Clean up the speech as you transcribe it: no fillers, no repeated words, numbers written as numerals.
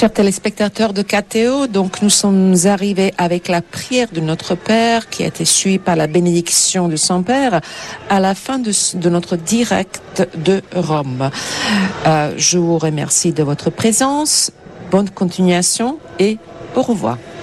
Chers téléspectateurs de KTO, donc nous sommes arrivés avec la prière de notre Père qui a été suivie par la bénédiction de son Père à la fin de notre direct de Rome. Je vous remercie de votre présence, bonne continuation et au revoir.